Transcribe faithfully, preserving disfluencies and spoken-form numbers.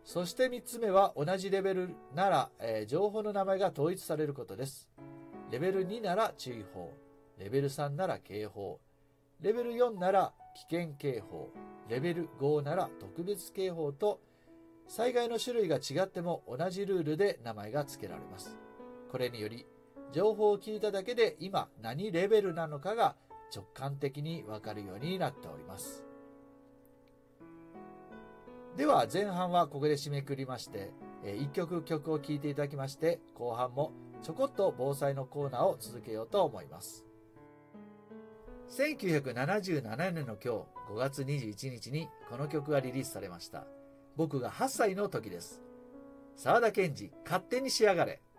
そしてみっつめは同じレベルなら、えー、情報の名前が統一されることです。レベルになら注意報、レベルさんなら警報、レベルよんなら危険警報、レベルごなら特別警報と、災害の種類が違っても同じルールで名前が付けられます。これにより、情報を聞いただけで今何レベルなのかが直感的にわかるようになっております。では前半はここで締めくりまして、一曲曲を聴いていただきまして、後半もちょこっと防災のコーナーを続けようと思います。せんきゅうひゃくななじゅうななねんの今日ごがつにじゅういちにちにこの曲がリリースされました。僕がはっさいの時です。沢田研二、勝手に仕上がれ。